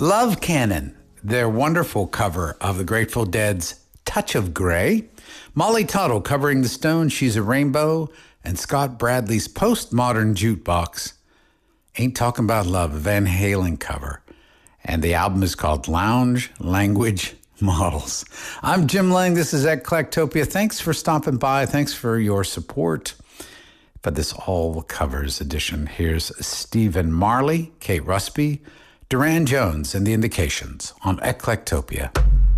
Love Cannon, their wonderful cover of the Grateful Dead's Touch of Grey. Molly Tuttle covering the Stones' She's a Rainbow. And Scott Bradley's postmodern jukebox, Ain't Talking About Love, a Van Halen cover. And the album is called Lounge Language Models. I'm Jim Lang. This is Eclectopia. Thanks for stopping by. Thanks for your support for this all covers edition. Here's Stephen Marley, Kate Rusby, Duran Jones, and the Indications on Eclectopia.